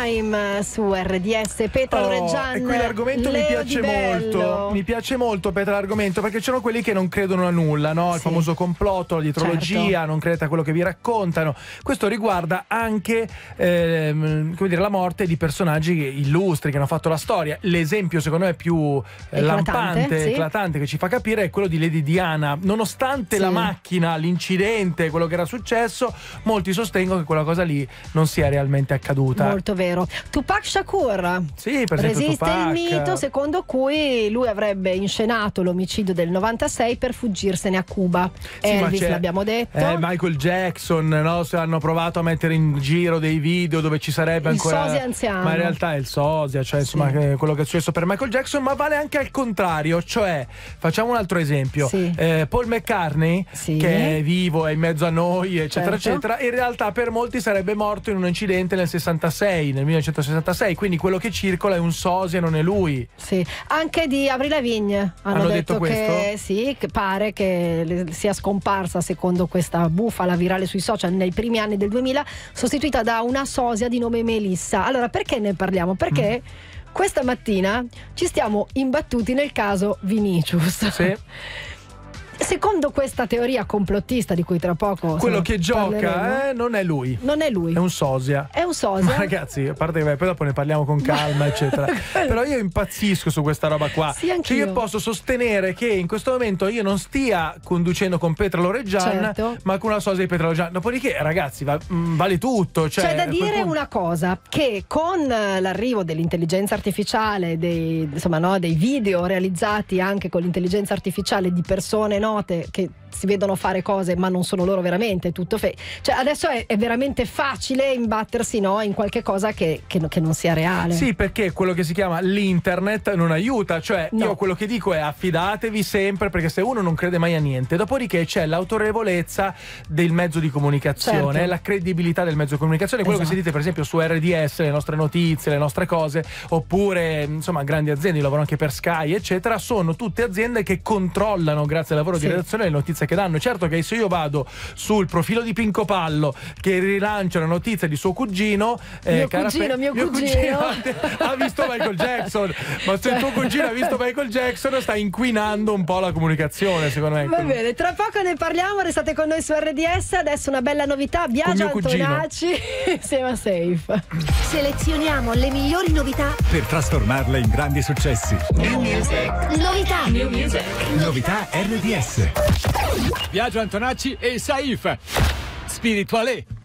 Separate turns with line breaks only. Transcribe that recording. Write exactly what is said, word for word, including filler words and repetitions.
Time su R D S. Petra
Oh,
Loreggian,
e qui l'argomento mi
Leo
piace
Di Bello.
molto. Mi piace molto, Petra, l'argomento, perché ci sono quelli che non credono a nulla, no? Il
Sì.
famoso complotto, la dietrologia,
Certo.
non credete a quello che vi raccontano. Questo riguarda anche ehm, come dire, la morte di personaggi illustri che hanno fatto la storia. L'esempio secondo me più eh,
Eclatante,
lampante,
sì.
eclatante, che ci fa capire è quello di Lady Diana. Nonostante
Sì.
la macchina, l'incidente, quello che era successo, molti sostengono che quella cosa lì non sia realmente accaduta.
Molto vero. Tupac Shakur.
Sì, per esempio
Resiste
Tupac.
il mito secondo cui lui avrebbe inscenato l'omicidio del novantasei per fuggirsene a Cuba.
Sì, ma
Elvis,
c'è-
l'abbiamo detto.
Eh, Michael Jackson, no? Se hanno provato a mettere in giro dei video dove ci sarebbe
Il
ancora.
sosia anziano.
Ma in realtà è il sosia, cioè insomma
Sì.
che- quello che è successo per Michael Jackson, ma vale anche al contrario. Cioè, facciamo un altro esempio.
Sì.
Eh, Paul McCartney,
Sì.
che è vivo, è in mezzo a noi, eccetera,
Certo.
eccetera, in realtà per molti sarebbe morto in un incidente nel sessantasei, nel millenovecentosessantasei. Quindi quello che circola è un sosia, non è lui.
Sì, anche di Avril Lavigne hanno,
Hanno detto
che
questo?
sì, che pare che le- sia scomparsa, secondo questa bufala virale sui social nei primi anni del duemila, sostituita da una sosia di nome Melissa. Allora, perché ne parliamo? Perché questa mattina ci stiamo imbattuti nel caso Vinicius.
Sì.
Secondo questa teoria complottista di cui tra poco
Quello
insomma,
che gioca
parleremo,
eh, non è lui.
non è lui,
È un sosia.
è un sosia.
Ma ragazzi, a parte che beh, poi dopo ne parliamo con calma, eccetera. Però io impazzisco su questa roba qua.
Sì, anch'io.
Cioè io posso sostenere che in questo momento io non stia conducendo con Petra Loreggian,
Certo.
ma con una sosia di Petra Loreggian. Dopodiché, ragazzi, va- mh, vale tutto. Cioè,
C'è da
a quel
dire
punto-
una cosa, che con eh, l'arrivo dell'intelligenza artificiale, dei, insomma, no, dei video realizzati anche con l'intelligenza artificiale di persone note che si vedono fare cose ma non sono loro veramente, è tutto fake. Cioè adesso è, è veramente facile imbattersi, no, in qualche cosa che, che, che non sia reale.
Sì, perché quello che si chiama l'internet non aiuta, cioè
No.
io quello che dico è affidatevi sempre, perché se uno non crede mai a niente, dopodiché c'è l'autorevolezza del mezzo di comunicazione,
Certo.
la credibilità del mezzo di comunicazione, quello
Esatto.
che sentite per esempio su R D S, le nostre notizie, le nostre cose, oppure insomma grandi aziende, io lavoro anche per Sky eccetera, sono tutte aziende che controllano grazie al lavoro
Sì.
di redazione le notizie che danno. Certo che se io vado sul profilo di Pinco Pallo che rilancia la notizia di suo cugino,
Mio
cara
cugino,
Pe-
mio cugino.
ha visto Michael Jackson, ma se il tuo cugino ha visto Michael Jackson sta inquinando un po' la comunicazione, secondo me.
Va bene, tra poco ne parliamo, restate con noi su R D S. Adesso una bella novità, Biagio
mio cugino.
Antonacci insieme a Safe.
Selezioniamo le migliori novità.
per trasformarle in grandi successi.
Novità.
Novità R D S.
Biagio Antonacci e Saif. Spirituale.